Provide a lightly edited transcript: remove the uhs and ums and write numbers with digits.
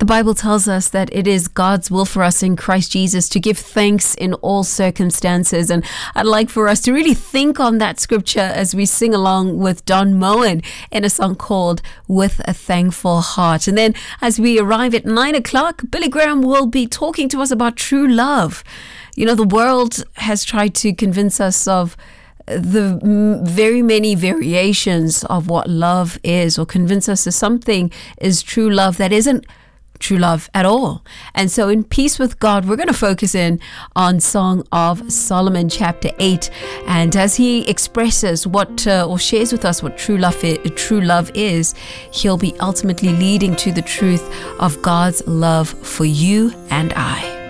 The Bible tells us that it is God's will for us in Christ Jesus to give thanks in all circumstances. And I'd like for us to really think on that scripture as we sing along with Don Moen in a song called With a Thankful Heart. And then as we arrive at 9 o'clock, Billy Graham will be talking to us about true love. You know, the world has tried to convince us of the very many variations of what love is, or convince us that something is true love that isn't true love at all. And so in Peace with God, we're going to focus in on Song of Solomon chapter 8, and as he expresses what or shares with us what true love is, he'll be ultimately leading to the truth of God's love for you and I.